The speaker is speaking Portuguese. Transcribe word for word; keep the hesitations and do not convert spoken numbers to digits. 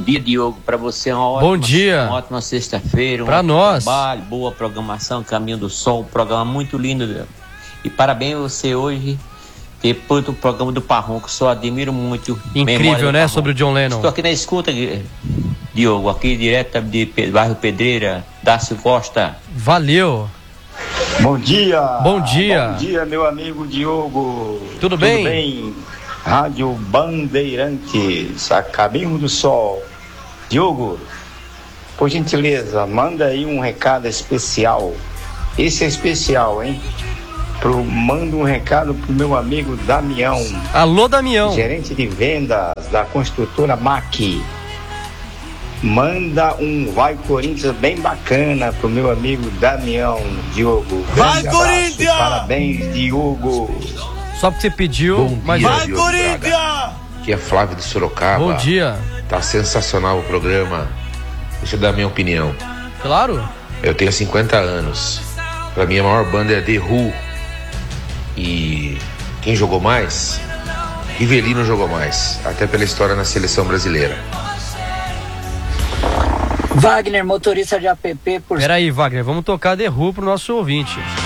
dia, Diogo, para você é uma ótima, Bom dia. uma ótima sexta-feira, um Pra ótimo nós. trabalho, boa programação, Caminho do Sol, um programa muito lindo. E parabéns a você hoje, depois do programa do Parrom, que eu só admiro muito. Incrível, né, sobre o John Lennon. Estou aqui na escuta, Diogo, aqui direto de bairro Pedreira, Dácio Costa. Valeu. Bom dia. Bom dia. Bom dia, meu amigo Diogo. Tudo bem? Tudo bem? Rádio Bandeirantes, a Caminho do Sol. Diogo, por gentileza, manda aí um recado especial. Esse é especial, hein? Pro, manda um recado pro meu amigo Damião. Alô, Damião. Gerente de vendas da construtora M A C. Manda um Vai Corinthians bem bacana pro meu amigo Damião, Diogo. Vai, Corinthians! Parabéns, Diogo. Só porque você pediu, Bom mas... dia, Vai, Diogo Corinthians! Braga. Aqui é Flávio de Sorocaba. Bom dia. Tá sensacional o programa. Deixa eu dar a minha opinião. Claro. Eu tenho cinquenta anos. Pra mim a maior banda é The Who. E quem jogou mais? Rivelino jogou mais. Até pela história na seleção brasileira. Wagner, motorista de app por... Peraí, Wagner, vamos tocar The Who pro nosso ouvinte.